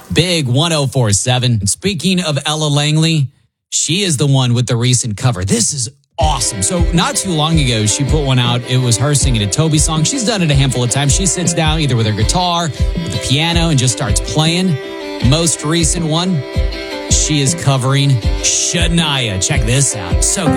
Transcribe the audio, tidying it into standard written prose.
Big 1047. Speaking of Ella Langley, she is the one with the recent cover. This is awesome. So not too long ago, she put one out. It was her singing a Toby song. She's done it a handful of times. She sits down either with her guitar, with the piano, and just starts playing. Most recent one, she is covering Shania. Check this out. So good.